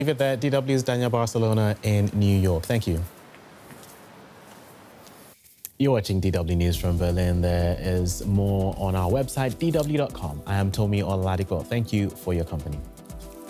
Leave it there. DW's Daniel Barcelona in New York. Thank you. You're watching DW News from Berlin. There is more on our website, dw.com. I am Tomi Oladipo. Thank you for your company.